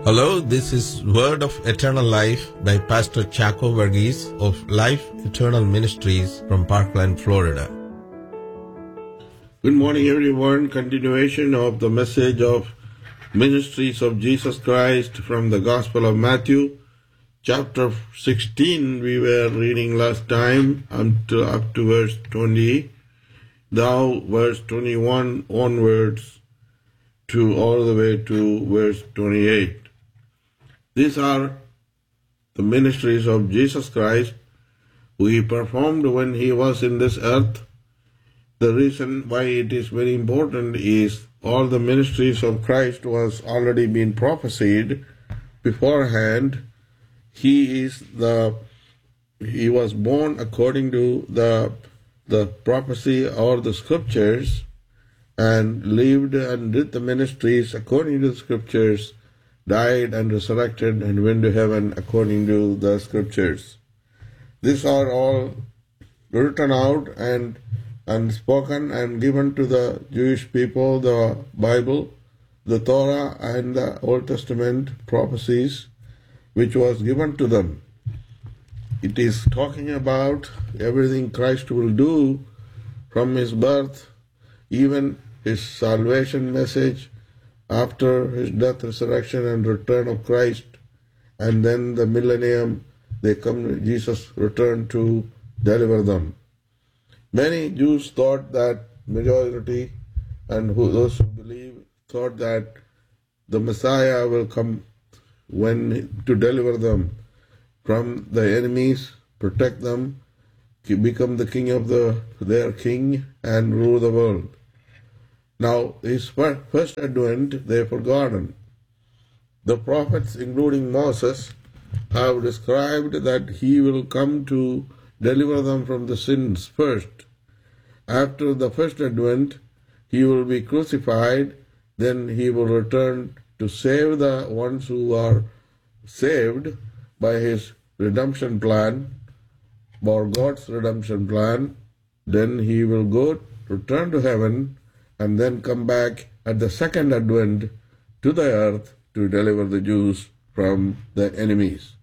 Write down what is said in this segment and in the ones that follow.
Hello, this is Word of Eternal Life by Pastor Chaco Verghese of Life Eternal Ministries from Parkland, Florida. Good morning, everyone. Continuation of the message of Ministries of Jesus Christ from the Gospel of Matthew, chapter 16. We were reading last time up to verse 20. Now, verse 21 onwards to all the way to verse 28. These are the ministries of Jesus Christ, who he performed when he was in this earth. The reason why it is very important is all the ministries of Christ was already been prophesied beforehand. He was born according to the prophecy or the scriptures, and lived and did the ministries according to the scriptures, died and resurrected and went to heaven according to the scriptures. These are all written out and spoken and given to the Jewish people, the Bible, the Torah and the Old Testament prophecies, which was given to them. It is talking about everything Christ will do from his birth, even his salvation message, after his death, resurrection, and return of Christ, and then the millennium, Jesus returned to deliver them. Many Jews thought that, majority, and those who believe, thought that the Messiah will come to deliver them from the enemies, protect them, become the king of their king, and rule the world. Now, his first advent, they have forgotten. The prophets, including Moses, have described that he will come to deliver them from the sins first. After the first advent, he will be crucified, then he will return to save the ones who are saved by his redemption plan, or God's redemption plan. Then he will return to heaven, and then come back at the second advent to the earth to deliver the Jews from the enemies.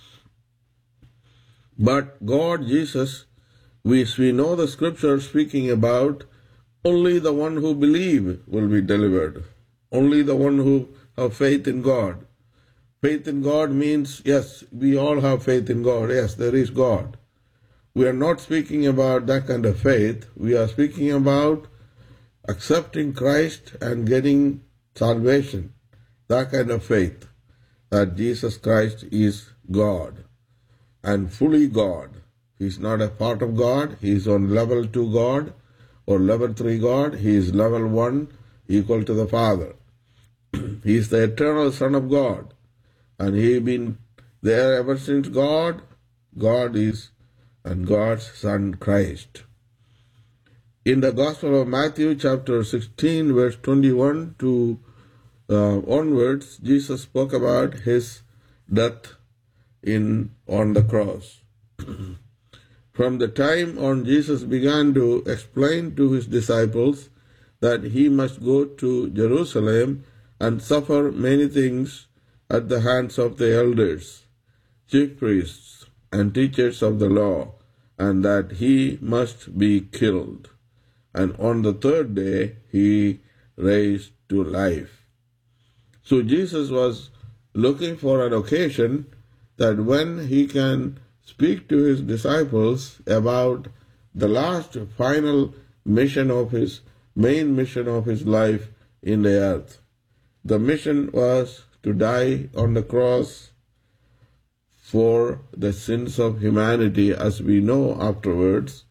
But God, Jesus, we know the scripture speaking about only the one who believe will be delivered. Only the one who have faith in God. Faith in God means, yes, we all have faith in God. Yes, there is God. We are not speaking about that kind of faith. We are speaking about accepting Christ and getting salvation, that kind of faith, that Jesus Christ is God and fully God. He's not a part of God. He's on level 2 God or level 3 God. He is level 1, equal to the Father. He is the eternal Son of God, and he has been there ever since God is, and God's Son Christ. In the Gospel of Matthew, chapter 16, verse 21 to onwards, Jesus spoke about his death on the cross. From the time on, Jesus began to explain to his disciples that he must go to Jerusalem and suffer many things at the hands of the elders, chief priests, and teachers of the law, and that he must be killed, and on the third day he raised to life. So Jesus was looking for an occasion that when he can speak to his disciples about the last final mission of his main mission of his life in the earth. The mission was to die on the cross for the sins of humanity, as we know afterwards.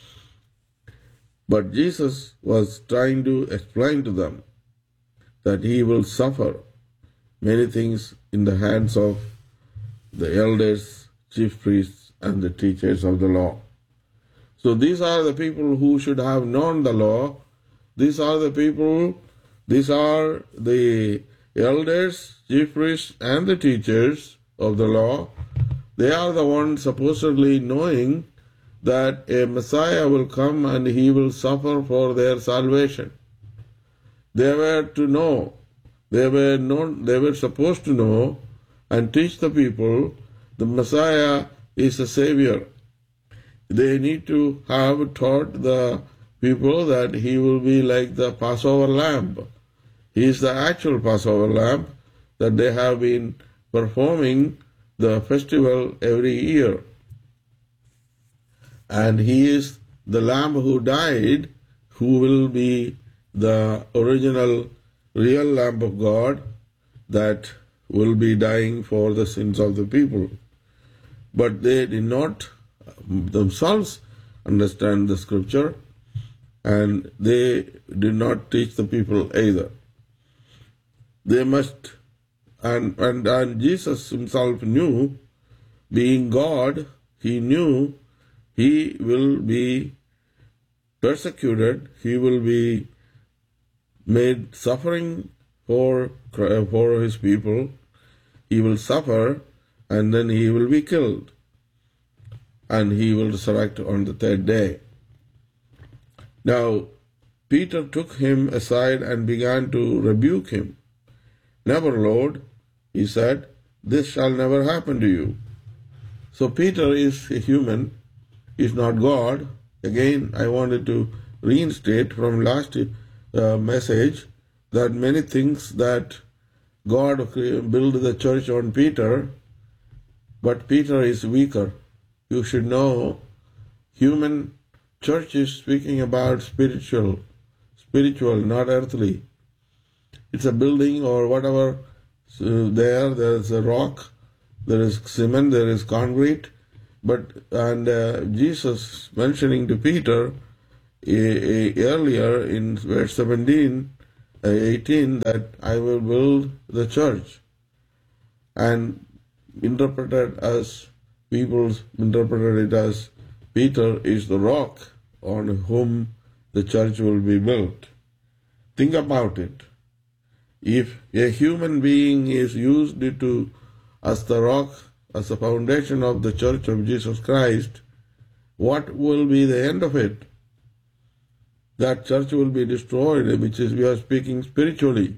But Jesus was trying to explain to them that he will suffer many things in the hands of the elders, chief priests, and the teachers of the law. So these are the people who should have known the law. These are the elders, chief priests, and the teachers of the law. They are the ones supposedly knowing that a Messiah will come and he will suffer for their salvation. They were to know They were supposed to know and teach the people the Messiah is a Savior. They need to have taught the people that he will be like the Passover lamb. He is the actual Passover lamb, that they have been performing the festival every year. And he is the lamb who died, who will be the original real lamb of God that will be dying for the sins of the people. But they did not themselves understand the scripture, and they did not teach the people either. They must, and Jesus himself knew, being God, he knew he will be persecuted, he will be made suffering for his people, he will suffer, and then he will be killed, and he will resurrect on the third day. Now, Peter took him aside and began to rebuke him. Never, Lord, he said, this shall never happen to you. So Peter is a human, is not God. Again, I wanted to reinstate from last message that many things that God built the church on Peter, but Peter is weaker. You should know, human church is speaking about spiritual, not earthly. It's a building or whatever. There is a rock, there is cement, there is concrete. And Jesus mentioning to Peter earlier in verse 18 that I will build the church, and people interpreted it as Peter is the rock on whom the church will be built. Think about it. If a human being is used as the rock, as the foundation of the church of Jesus Christ, what will be the end of it? That church will be destroyed, which is, we are speaking spiritually.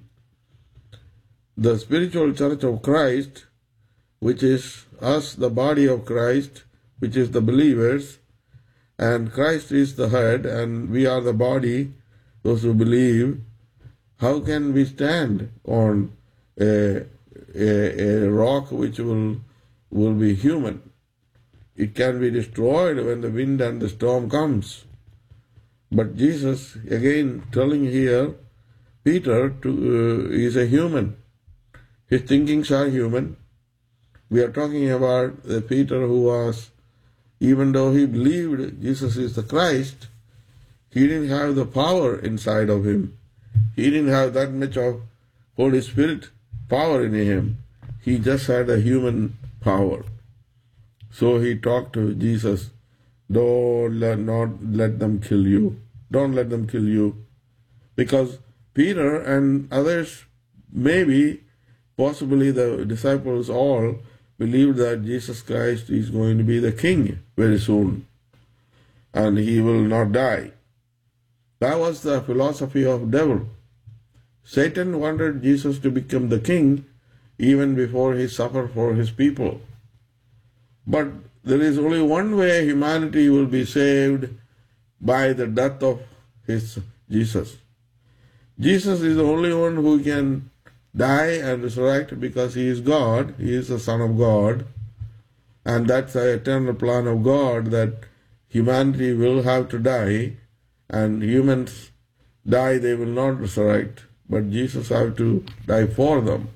The spiritual church of Christ, which is us, the body of Christ, which is the believers, and Christ is the head, and we are the body, those who believe. How can we stand on a rock which will be human? It can be destroyed when the wind and the storm comes. But Jesus, again telling here, Peter is a human. His thinkings are human. We are talking about the Peter who was, even though he believed Jesus is the Christ, he didn't have the power inside of him. He didn't have that much of Holy Spirit power in him. He just had a human power. So he talked to Jesus, not let them kill you. Don't let them kill you. Because Peter and others, maybe, possibly the disciples all, believed that Jesus Christ is going to be the king very soon, and he will not die. That was the philosophy of the devil. Satan wanted Jesus to become the king even before he suffered for his people. But there is only one way humanity will be saved, by the death of Jesus. Jesus is the only one who can die and resurrect because he is God, he is the Son of God, and that's the eternal plan of God, that humanity will have to die, and humans die, they will not resurrect, but Jesus have to die for them.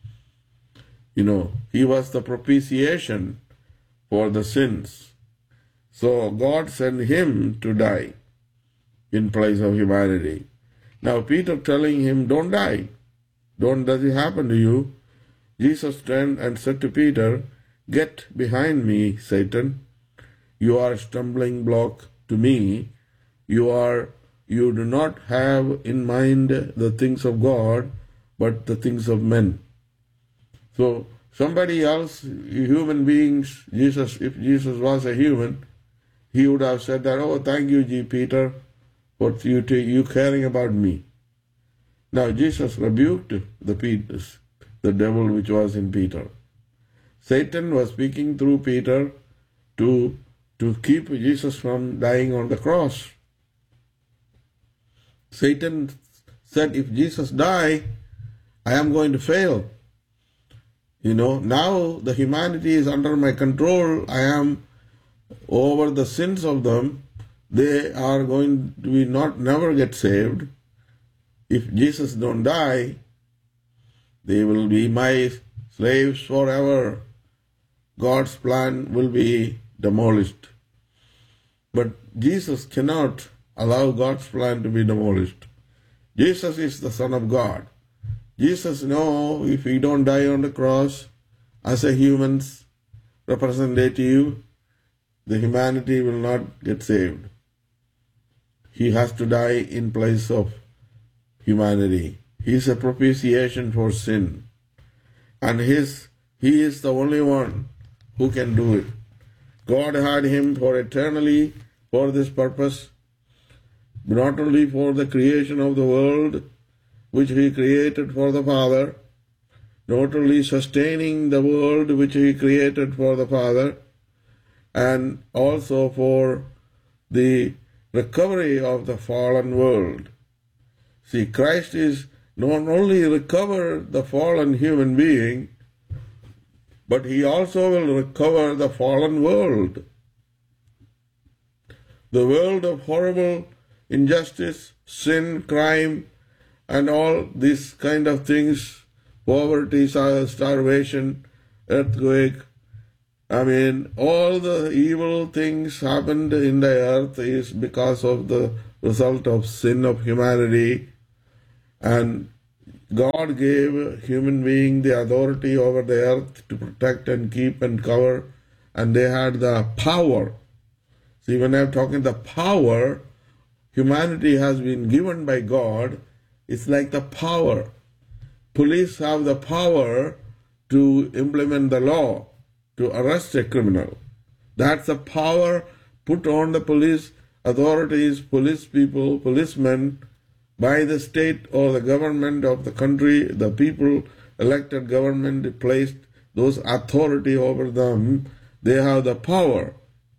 He was the propitiation for the sins. So God sent him to die in place of humanity. Now Peter telling him, don't die. Does it happen to you? Jesus turned and said to Peter, get behind me, Satan. You are a stumbling block to me. You do not have in mind the things of God, but the things of men. So somebody else, human beings, if Jesus was a human, he would have said that, oh, thank you, Peter, for you caring about me. Now Jesus rebuked the devil which was in Peter. Satan was speaking through Peter to keep Jesus from dying on the cross. Satan said, if Jesus die, I am going to fail. Now the humanity is under my control. I am over the sins of them. They are going to be never get saved. If Jesus don't die, they will be my slaves forever. God's plan will be demolished. But Jesus cannot allow God's plan to be demolished. Jesus is the Son of God. Jesus knows if he don't die on the cross as a human's representative, the humanity will not get saved. He has to die in place of humanity. He is a propitiation for sin. And he is the only one who can do it. God had him for eternally for this purpose, not only for the creation of the world, which he created for the Father, not only sustaining the world which he created for the Father, and also for the recovery of the fallen world. See, Christ is not only recover the fallen human being, but he also will recover the fallen world. The world of horrible injustice, sin, crime, and all these kind of things, poverty, starvation, earthquake, all the evil things happened in the earth is because of the result of sin of humanity. And God gave human being the authority over the earth to protect and keep and cover, and they had the power. See, when I'm talking the power, humanity has been given by God. It's like the power. Police have the power to implement the law, to arrest a criminal. That's the power put on the police authorities, police people, policemen, by the state or the government of the country. The people, elected government, placed those authority over them. They have the power.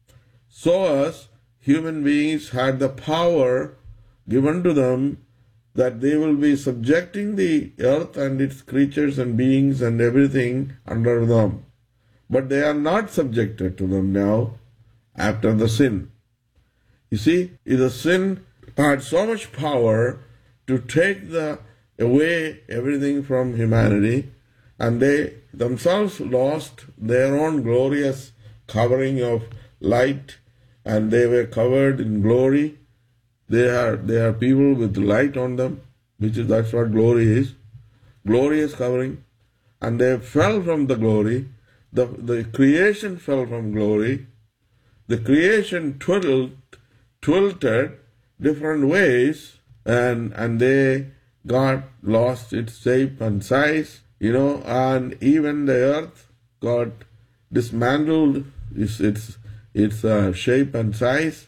So as human beings had the power given to them that they will be subjecting the earth and its creatures and beings and everything under them. But they are not subjected to them now after the sin. You see, the sin had so much power to take away everything from humanity, and they themselves lost their own glorious covering of light, and they were covered in glory. They are people with light on them, that's what glory is, glorious covering, and they fell from the glory. The creation fell from glory. The creation twilted different ways, and they got lost its shape and size, and even the earth got dismantled its shape and size,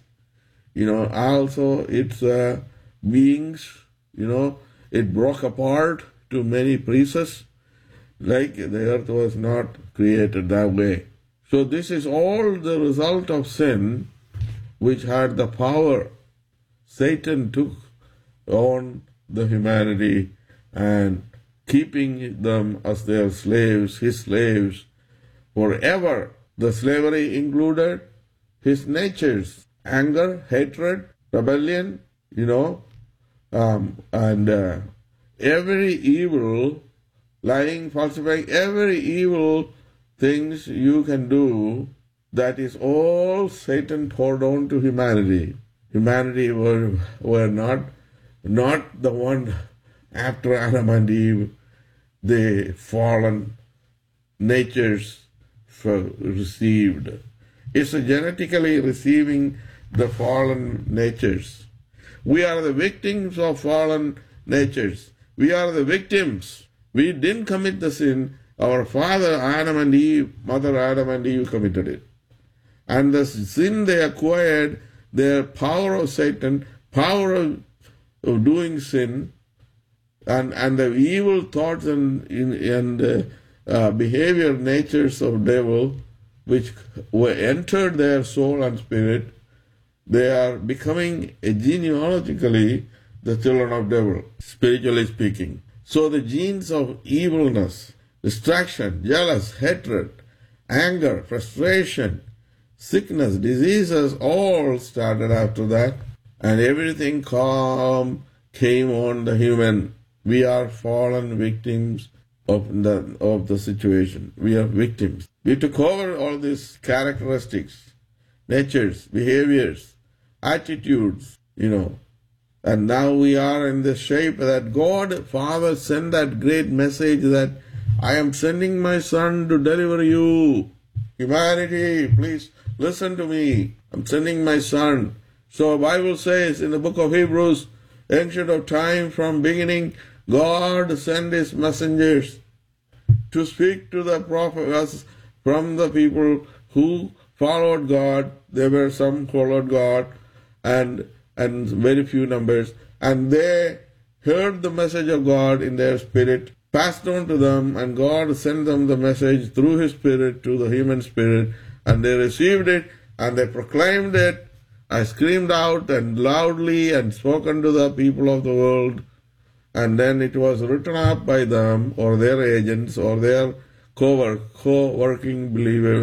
also its beings, it broke apart to many pieces, like the earth was not created that way. So this is all the result of sin, which had the power. Satan took on the humanity and keeping them as their slaves, his slaves, forever. The slavery included his natures, anger, hatred, rebellion, and every evil, lying, falsifying, every evil things you can do, that is all Satan poured on to humanity. Humanity were not the one after Adam and Eve, the fallen natures received. It's genetically receiving the fallen natures. We are the victims of fallen natures. We are the victims. We didn't commit the sin. Our father Adam and Eve, mother Adam and Eve committed it. And the sin they acquired, their power of Satan, power of doing sin, and the evil thoughts and behavior natures of devil, which were entered their soul and spirit, they are becoming genealogically the children of devil, spiritually speaking. So the genes of evilness, distraction, jealous, hatred, anger, frustration, sickness, diseases all started after that, and everything came on the human. We are fallen victims of the situation. We are victims. We took over all these characteristics, natures, behaviors, attitudes, and now we are in the shape that God, Father, sent that great message that I am sending my Son to deliver you. Humanity, please listen to me. I'm sending my Son. So the Bible says in the book of Hebrews, ancient of time, from beginning, God sent His messengers to speak to the prophets from the people who followed God. There were some followed God and very few numbers. And they heard the message of God in their spirit, passed on to them, and God sent them the message through His Spirit to the human spirit, and they received it, and they proclaimed it, and screamed out and loudly and spoken to the people of the world, and then it was written up by them or their agents or their co-working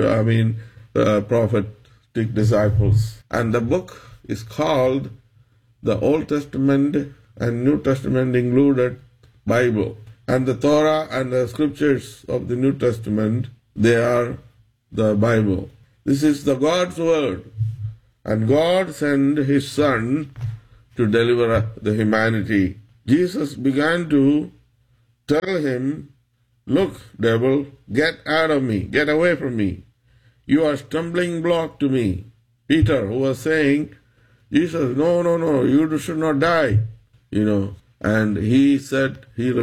prophetic disciples. And the book is called the Old Testament and New Testament included Bible. And the Torah and the scriptures of the New Testament, they are the Bible. This is the God's word. And God sent His Son to deliver the humanity. Jesus began to tell him, look, devil, get out of me, get away from me. You are a stumbling block to me. Peter, who was saying, Jesus, no, you should not die. And he said,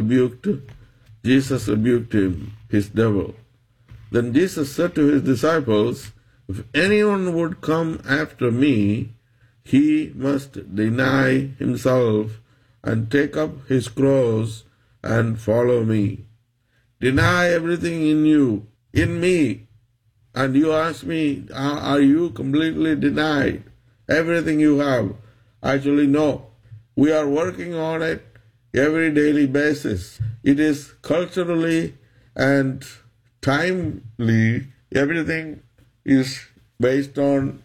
Jesus rebuked him, his devil. Then Jesus said to His disciples, if anyone would come after me, he must deny himself and take up his cross and follow me. Deny everything in you, in me. And you ask me, are you completely denied? Everything you have? Actually, no. We are working on it every daily basis. It is culturally and timely. Everything is based on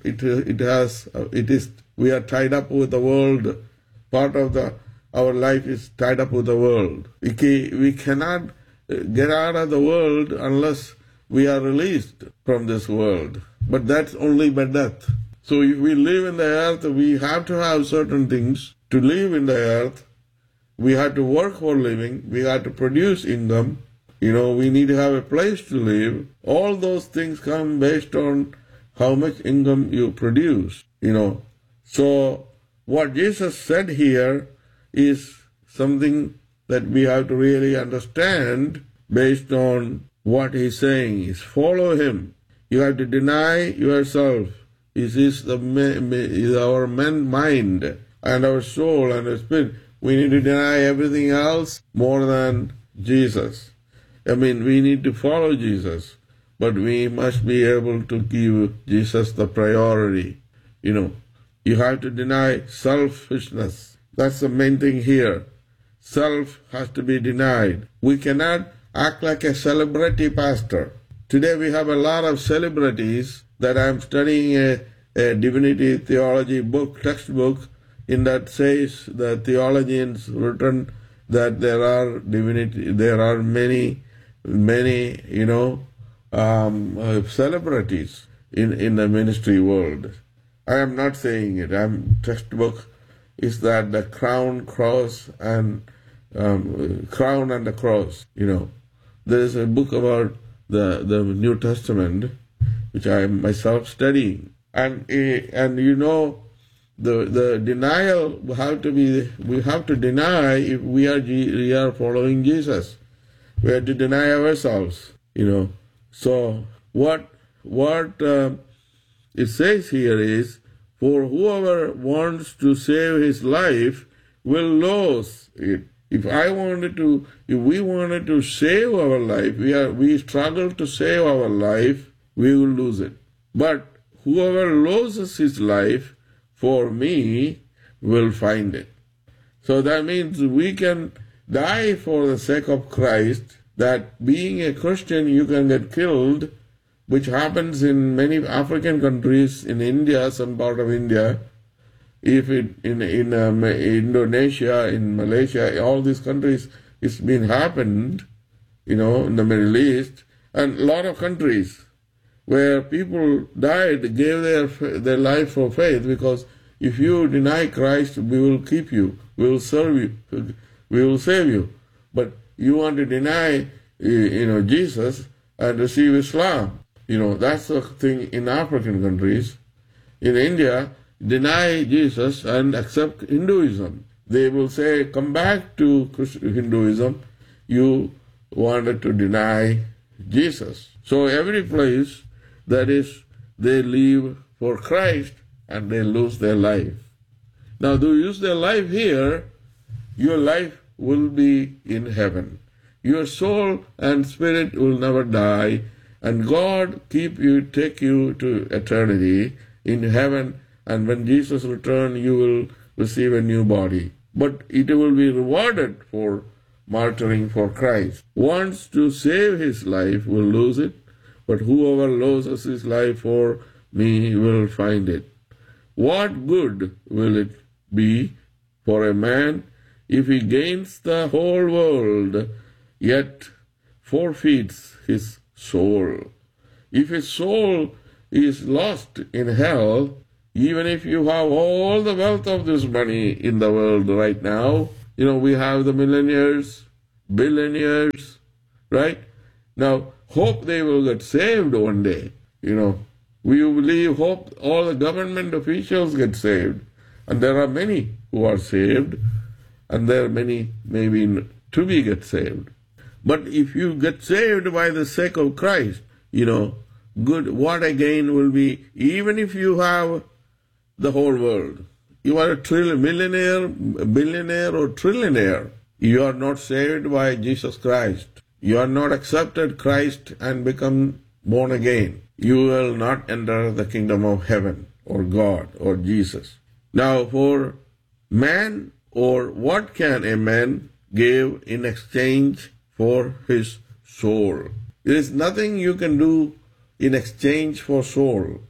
we are tied up with the world. Part of our life is tied up with the world. We cannot get out of the world unless we are released from this world. But that's only by death. So if we live in the earth, we have to have certain things to live in the earth. We have to work for living. We have to produce income. We need to have a place to live. All those things come based on how much income you produce. So what Jesus said here is something that we have to really understand based on what He's saying is follow Him. You have to deny yourself. This is our mind and our soul and our spirit. We need to deny everything else more than Jesus. We need to follow Jesus, but we must be able to give Jesus the priority. You have to deny selfishness. That's the main thing here. Self has to be denied. We cannot act like a celebrity pastor. Today we have a lot of celebrities that I'm studying a divinity theology textbook, in that says the theologians written that there are many celebrities in the ministry world. I am not saying it. Textbook is that the crown, cross, and crown and the cross. There is a book about the New Testament which I am myself studying, and the denial we have to deny if we are following Jesus. We have to deny ourselves. So what it says here is, for whoever wants to save his life will lose it. If we wanted to save our life, we struggle to save our life, we will lose it. But whoever loses his life for me will find it. So that means we can die for the sake of Christ, that being a Christian you can get killed, which happens in many African countries, in India, some part of India, if it in Indonesia, in Malaysia, all these countries, it's been happened, in the Middle East, and a lot of countries where people died, gave their life for faith, because if you deny Christ, we will keep you, we will serve you, we will save you. But you want to deny, Jesus and receive Islam. That's the thing in African countries. In India, deny Jesus and accept Hinduism. They will say, come back to Hinduism. You wanted to deny Jesus. So every place, that is, they live for Christ and they lose their life. Now, to use their life here, your life will be in heaven. Your soul and spirit will never die, and God take you to eternity in heaven, and when Jesus returns, you will receive a new body. But it will be rewarded for martyring for Christ. Wants to save his life will lose it, but whoever loses his life for me will find it. What good will it be for a man if he gains the whole world, yet forfeits his soul? If his soul is lost in hell, even if you have all the wealth of this money in the world right now, we have the millionaires, billionaires, right? Now, hope they will get saved one day, We believe, hope all the government officials get saved. And there are many who are saved, and there are many maybe to be get saved. But if you get saved by the sake of Christ, good, what a gain will be, even if you have the whole world. You are a millionaire, billionaire, or trillionaire. You are not saved by Jesus Christ. You are not accepted Christ and become born again. You will not enter the kingdom of heaven, or God, or Jesus. Now, for man, or what can a man give in exchange for his soul? There is nothing you can do in exchange for soul.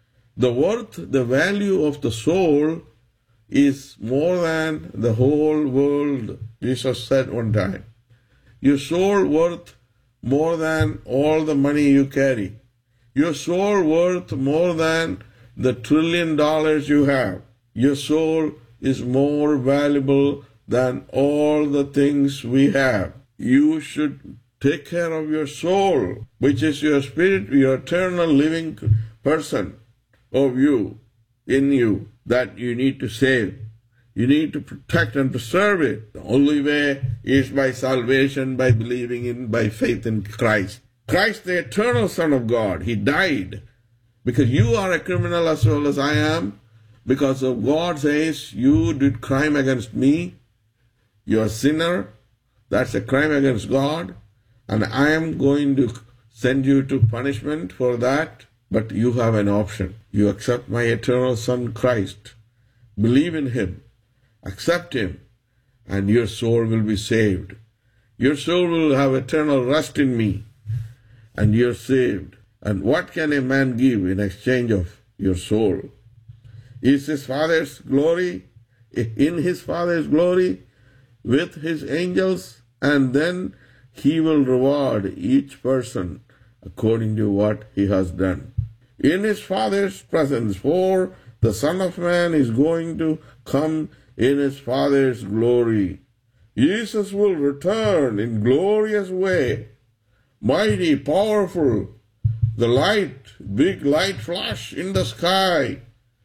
The value of the soul is more than the whole world, Jesus said one time. Your soul worth more than all the money you carry. Your soul worth more than the $1 trillion you have. Your soul is more valuable than all the things we have. You should take care of your soul, which is your spirit, your eternal living person of you, in you, that you need to save. You need to protect and preserve it. The only way is by salvation, by believing by faith in Christ. Christ, the eternal Son of God, He died because you are a criminal as well as I am. Because of God says, you did crime against me. You're a sinner. That's a crime against God. And I am going to send you to punishment for that. But you have an option. You accept my eternal Son, Christ. Believe in Him. Accept Him. And your soul will be saved. Your soul will have eternal rest in me. And you're saved. And what can a man give in exchange of your soul? Is his Father's glory, in his Father's glory, with his angels, and then He will reward each person according to what he has done. In his Father's presence, for the Son of Man is going to come in his Father's glory. Jesus will return in glorious way, mighty, powerful. The light, big light flash in the sky.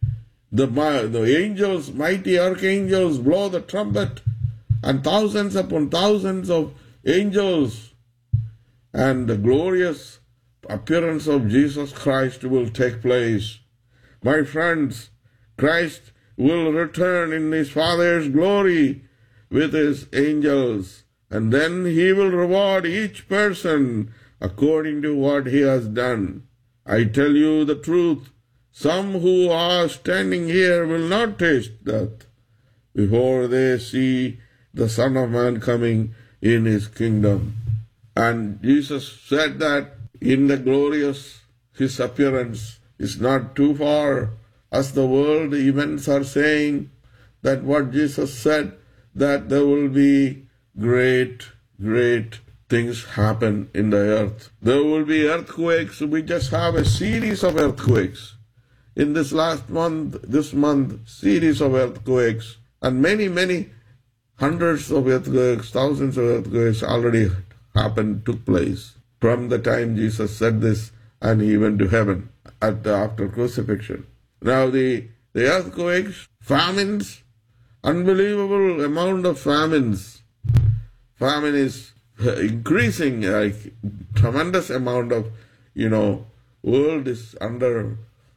The angels, mighty archangels blow the trumpet, and thousands upon thousands of angels, and the glorious appearance of Jesus Christ will take place. My friends, Christ will return in His Father's glory with his angels, and then he will reward each person according to what he has done. I tell you the truth, some who are standing here will not taste death before they see the Son of Man coming in his kingdom. And Jesus said that in the glorious, his appearance is not too far, as the world events are saying that what Jesus said, that there will be great things happen in the earth. There will be earthquakes. We just have a series of earthquakes. In this month, series of earthquakes, and many hundreds of earthquakes, thousands of earthquakes already took place from the time Jesus said this and he went to heaven after crucifixion. Now the earthquakes, famines, unbelievable amount of famines. Famine is increasing, like tremendous amount of, world is under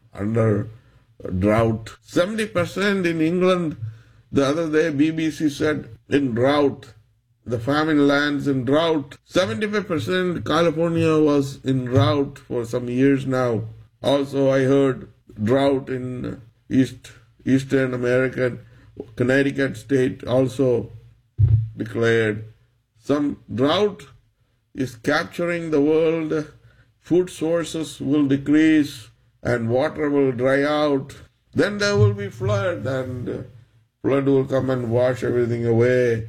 drought. 70% in England, the other day BBC said, in drought. The famine lands in drought. 75% California was in drought for some years now. Also, I heard drought in Eastern America, Connecticut state also declared. Some drought is capturing the world. Food sources will decrease and water will dry out. Then there will be flood, and flood will come and wash everything away.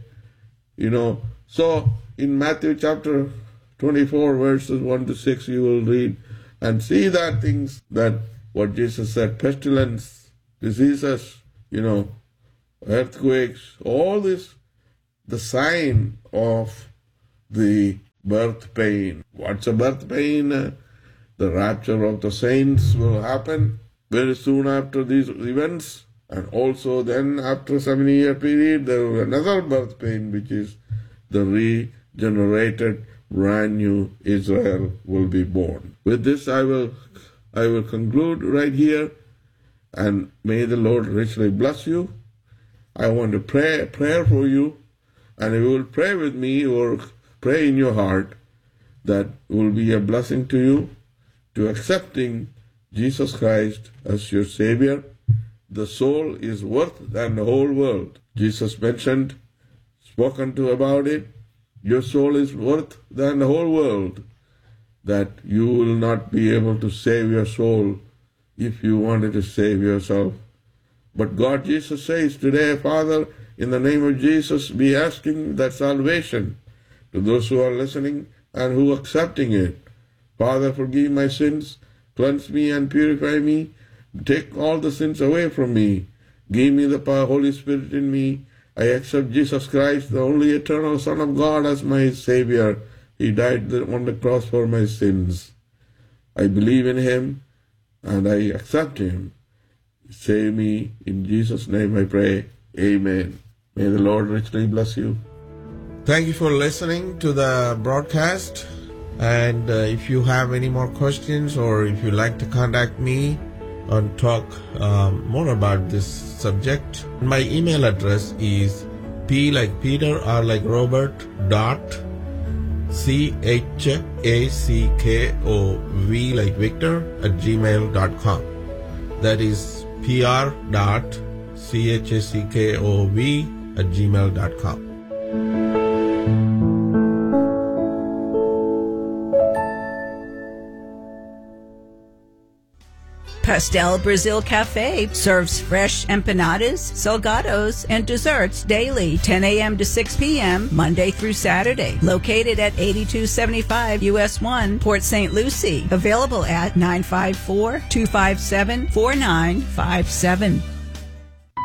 So in Matthew chapter 24, verses 1 to 6, you will read and see that things that what Jesus said, pestilence, diseases, earthquakes, all this, the sign of the birth pain. What's a birth pain? The rapture of the saints will happen very soon after these events. And also then after a 7-year period, there will be another birth pain, which is the regenerated, brand new Israel will be born. With this, I will conclude right here, and may the Lord richly bless you. I want to pray a prayer for you, and you will pray with me or pray in your heart that will be a blessing to you, to accepting Jesus Christ as your Savior. The soul is worth than the whole world. Jesus mentioned, spoken to about it. Your soul is worth than the whole world. That you will not be able to save your soul if you wanted to save yourself. But God, Jesus says today, Father, in the name of Jesus, be asking that salvation to those who are listening and who are accepting it. Father, forgive my sins, cleanse me and purify me. Take all the sins away from me. Give me the Holy Spirit in me. I accept Jesus Christ, the only eternal Son of God, as my Savior. He died on the cross for my sins. I believe in Him and I accept Him. Save me. In Jesus' name I pray. Amen. May the Lord richly bless you. Thank you for listening to the broadcast. And if you have any more questions, or if you'd like to contact me and talk more about this subject, my email address is P like Peter, R like Robert, CHACKOV like Victor @gmail.com. That is PR.CHACKOV @gmail.com. Pastel Brazil Cafe serves fresh empanadas, salgados, and desserts daily, 10 a.m. to 6 p.m., Monday through Saturday. Located at 8275 US 1, Port St. Lucie. Available at 954-257-4957.